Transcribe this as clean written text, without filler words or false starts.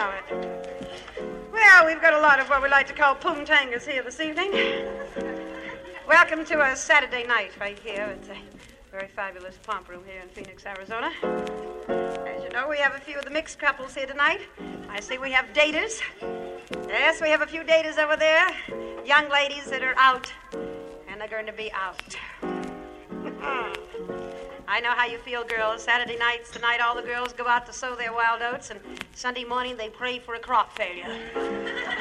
allow it. Well, we've got a lot of what we like to call poomtangas here this evening. Welcome to a Saturday night right here at the very fabulous Pomp Room here in Phoenix, Arizona. As you know, we have a few of the mixed couples here tonight. I see we have daters. Yes, we have a few daters over there. Young ladies that are out, and they're going to be out. I know how you feel, girls. Saturday night's the night all the girls go out to sow their wild oats, and Sunday morning they pray for a crop failure.